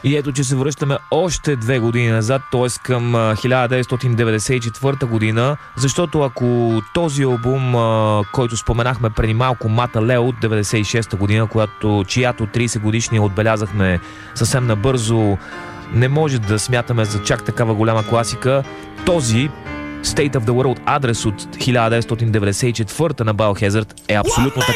И ето, че се връщаме още 2 години назад, т.е. към 1994 година, защото ако този албум, който споменахме преди малко, Мата Лео от 96 година, чиято 30 годишния отбелязахме съвсем набързо, не може да смятаме за чак такава голяма класика, този State of the World адрес от 1994 на Biohazard е абсолютно така.